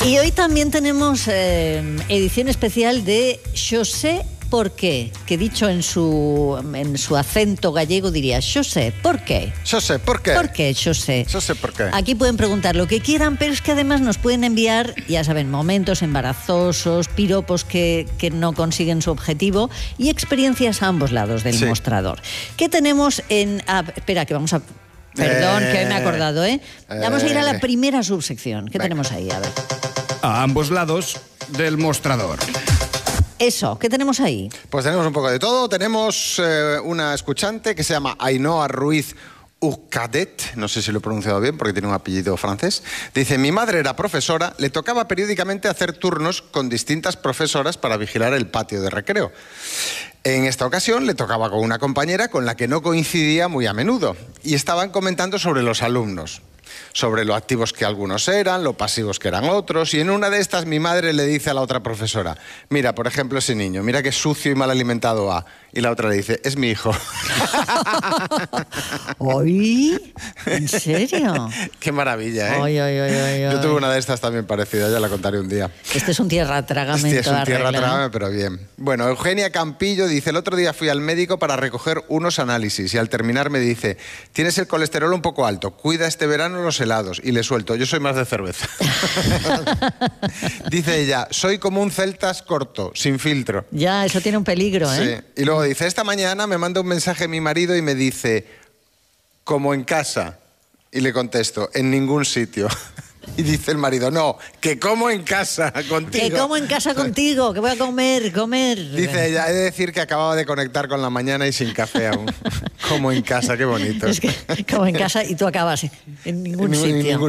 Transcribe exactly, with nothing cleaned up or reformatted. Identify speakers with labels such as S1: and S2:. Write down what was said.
S1: Y hoy también tenemos eh, edición especial de Yo sé por qué, que dicho en su, en su acento gallego diría yo sé por qué.
S2: Yo sé por qué.
S1: ¿Por qué? Yo sé.
S2: Yo sé por qué.
S1: Aquí pueden preguntar lo que quieran, pero es que además nos pueden enviar, ya saben, momentos embarazosos, piropos que, que no consiguen su objetivo y experiencias a ambos lados del
S2: Sí.
S1: mostrador. ¿Qué tenemos en...? Ah, espera, que vamos a... Perdón,
S2: Eh,
S1: que me he acordado, ¿eh? Vamos a ir a la
S2: eh.
S1: primera subsección. ¿Qué
S2: Venga.
S1: tenemos ahí? A ver.
S3: A ambos lados del mostrador.
S1: Eso, ¿qué tenemos ahí?
S2: Pues tenemos un poco de todo. Tenemos eh, una escuchante que se llama Ainhoa Ruiz Ucadet, no sé si lo he pronunciado bien porque tiene un apellido francés. Dice, mi madre era profesora, le tocaba periódicamente hacer turnos con distintas profesoras para vigilar el patio de recreo. En esta ocasión le tocaba con una compañera con la que no coincidía muy a menudo y estaban comentando sobre los alumnos, sobre lo activos que algunos eran, lo pasivos que eran otros, y en una de estas mi madre le dice a la otra profesora, mira, por ejemplo, ese niño, mira qué sucio y mal alimentado va, y la otra le dice, es mi hijo.
S1: ¿Oí? ¿En serio?
S2: Qué maravilla, ¿eh?
S1: Ay, ay, ay, ay,
S2: Yo
S1: ay.
S2: tuve una de estas también parecida, ya la contaré un día.
S1: Este es un tierra trágame.
S2: Hostia,
S1: en
S2: es
S1: toda
S2: un tierra
S1: regla, ¿eh?
S2: trágame, pero bien. Bueno, Eugenia Campillo dice, el otro día fui al médico para recoger unos análisis y al terminar me dice, tienes el colesterol un poco alto, cuida este verano los helados. Y le suelto, yo soy más de cerveza. Dice ella, soy como un celtas corto, sin filtro.
S1: Ya, eso tiene un peligro, ¿eh?
S2: Sí. Y luego dice, esta mañana me manda un mensaje mi marido y me dice, como en casa. Y le contesto, en ningún sitio. Y dice el marido, no, que como en casa contigo.
S1: Que como en casa contigo, que voy a comer, comer.
S2: Dice ella, he de decir que acababa de conectar con la mañana y sin café aún. Como en casa, qué bonito.
S1: Es que como en casa y tú acabas en ningún
S2: En ningún- en
S1: sitio.
S2: ningún